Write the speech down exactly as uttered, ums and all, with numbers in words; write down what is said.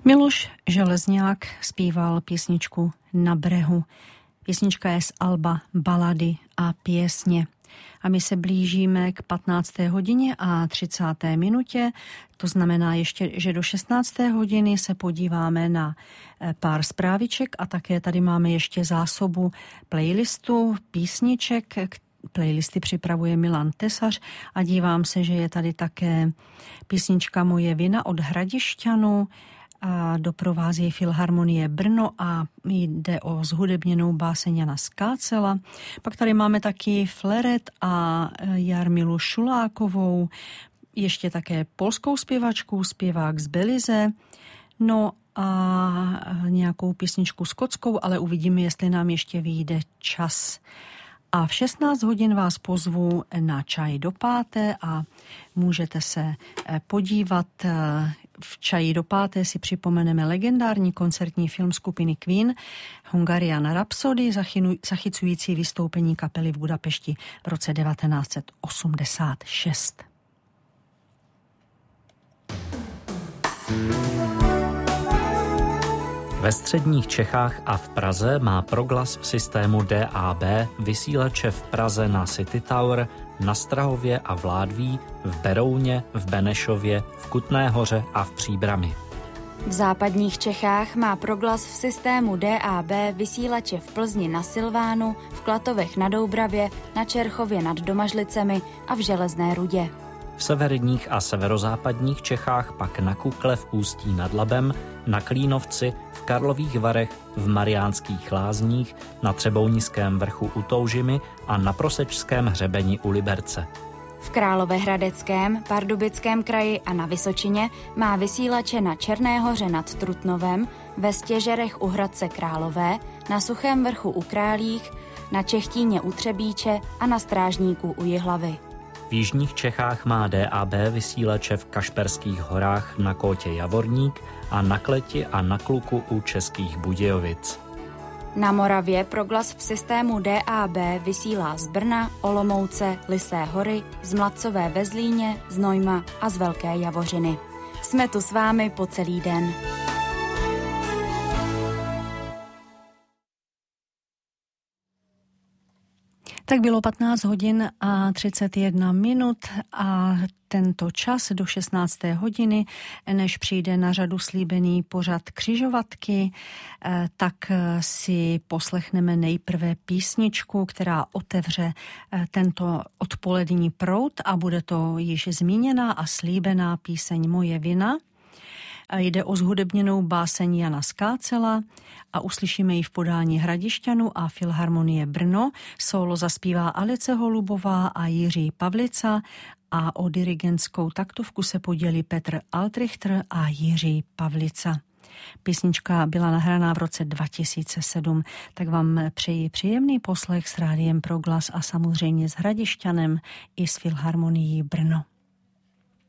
Miloš Železňák zpíval písničku Na brehu. Písnička je z alba Balady a pěsně. A my se blížíme k patnácté hodině a třicáté minutě. To znamená ještě, že do šestnácté hodiny se podíváme na pár zpráviček a také tady máme ještě zásobu playlistu písniček. Playlisty připravuje Milan Tesař a dívám se, že je tady také písnička Moje vina od Hradišťanů a doprovází Filharmonie Brno a jde o zhudebněnou báseň Jana Skácela. Pak tady máme taky Fleret a Jarmilu Šulákovou, ještě také polskou zpěvačku, zpěvák z Belize, no a nějakou písničku skotskou, ale uvidíme, jestli nám ještě vyjde čas. A v šestnáct hodin vás pozvu na čaj do páté a můžete se podívat. V čaji do páté si připomeneme legendární koncertní film skupiny Queen Hungarian Rhapsody, zachycující vystoupení kapely v Budapešti v roce devatenáct set osmdesát šest. Ve středních Čechách a v Praze má Proglas v systému D A B vysílače v Praze na City Tower, na Strahově a v Ládví, v Berouně, v Benešově, v Kutné Hoře a v Příbrami. V západních Čechách má Proglas v systému D A B vysílače v Plzni na Silvánu, v Klatovech na Doubravě, na Čerchově nad Domažlicemi a v Železné Rudě. V severních a severozápadních Čechách pak na Kukle v Ústí nad Labem, na Klínovci, v Karlových Varech, v Mariánských Lázních, na Třebounickém vrchu u Toužimy a na Prosečském hřebeni u Liberce. V Královéhradeckém, Pardubickém kraji a na Vysočině má vysílače na Černé Hoře nad Trutnovem, ve Stěžerech u Hradce Králové, na Suchém vrchu u Králích, na Čechtíně u Třebíče a na Strážníku u Jihlavy. V jižních Čechách má D A B vysílače v Kašperských horách na Kótě Javorník a na Kleti a na Kluku u Českých Budějovic. Na Moravě Proglas v systému D A B vysílá z Brna, Olomouce, Lysé hory, z Mladcové ve Zlíně, z Nojma a z Velké Javořiny. Jsme tu s vámi po celý den. Tak bylo patnáct hodin a třicet jedna minut a tento čas do šestnácté hodiny, než přijde na řadu slíbený pořad Křižovatky, tak si poslechneme nejprve písničku, která otevře tento odpolední proud a bude to již zmíněná a slíbená píseň Moje vina. Jde o zhudebněnou báseň Jana Skácela a uslyšíme ji v podání Hradišťanů a Filharmonie Brno. Sólo zaspívá Alice Holubová a Jiří Pavlica a o dirigentskou taktovku se podělí Petr Altrichter a Jiří Pavlica. Písnička byla nahraná v roce dva tisíce sedm, tak vám přeji příjemný poslech s rádiem Proglas a samozřejmě s Hradišťanem i s Filharmonií Brno.